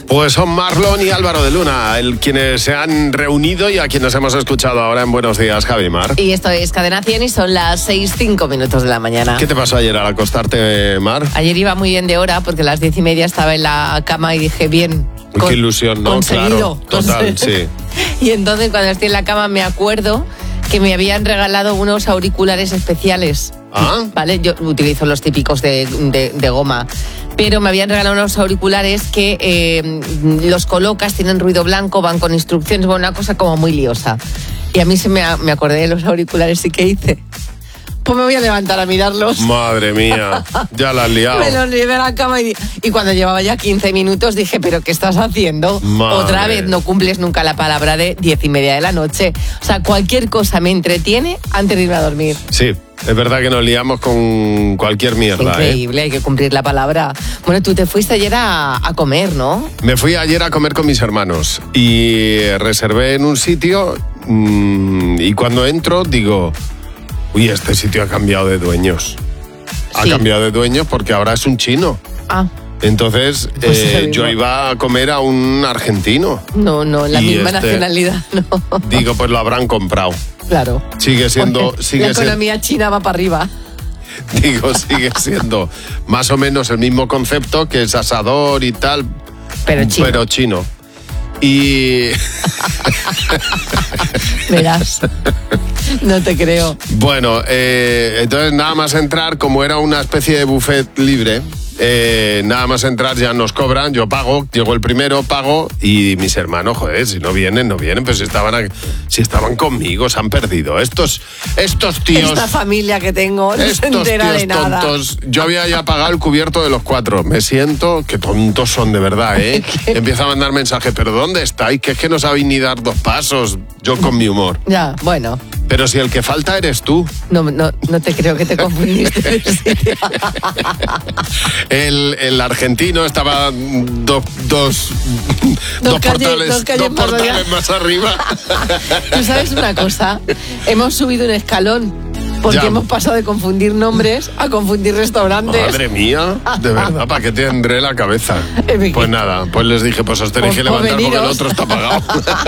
Pues son Marlon y Álvaro de Luna, quienes se han reunido y a quienes hemos escuchado ahora en Buenos Días, Javi Mar. Y esto es Cadena 100 y son las 6:05 de la mañana. ¿Qué te pasó ayer al acostarte, Mar? Ayer iba muy bien de hora porque a las 10:30 estaba en la cama y dije, bien. Qué ilusión, ¿no? Conseguido. Claro, total, sí. Y entonces cuando estoy en la cama me acuerdo que me habían regalado unos auriculares especiales. ¿Ah? Vale, yo utilizo los típicos de goma, pero me habían regalado unos auriculares que los colocas, tienen ruido blanco, van con instrucciones, bueno, una cosa como muy liosa. Y a mí me acordé de los auriculares y ¿qué hice? Pues me voy a levantar a mirarlos. Madre mía, ya la has liado. Me los llevé a la cama y cuando llevaba ya 15 minutos dije, ¿pero qué estás haciendo? Madre. Otra vez, no cumples nunca la palabra de 10:30 de la noche. O sea, cualquier cosa me entretiene antes de irme a dormir. Sí, es verdad que nos liamos con cualquier mierda. Increíble, hay que cumplir la palabra. Bueno, tú te fuiste ayer a comer, ¿no? Me fui ayer a comer con mis hermanos y reservé en un sitio y cuando entro digo... Uy, este sitio ha cambiado de dueños. Ha Sí. cambiado de dueños porque ahora es un chino. Ah, Entonces, Pues yo iba a comer a un argentino. no, la Y misma nacionalidad, no. Digo, pues lo habrán comprado. Claro. Sigue siendo... La economía china va para arriba. Sigue siendo más o menos el mismo concepto, que es asador y tal. Pero chino. Y... Verás. No te creo. Bueno, entonces nada más entrar, como era una especie de buffet libre, nada más entrar ya nos cobran, yo pago, llego el primero, pago y mis hermanos, joder, si no vienen, pues si estaban conmigo, se han perdido. Estos tíos... Esta familia que tengo no se Estos entera tíos de nada. tontos, yo había ya pagado el cubierto de los 4. Me siento que tontos son de verdad, ¿eh? Empieza a mandar mensajes, pero ¿dónde estáis? Que es que no sabéis ni dar 2 pasos. Yo con mi humor. Ya, bueno. Pero si el que falta eres tú. No te creo que te confundiste de sitio. El argentino estaba dos portales más arriba. Tú sabes una cosa, hemos subido un escalón porque Ya. hemos pasado de confundir nombres a confundir restaurantes. Madre mía, de verdad, ¿para qué te tendré la cabeza? Pues nada, pues les dije, pues os tenéis que levantar porque el veniros. otro está pagado.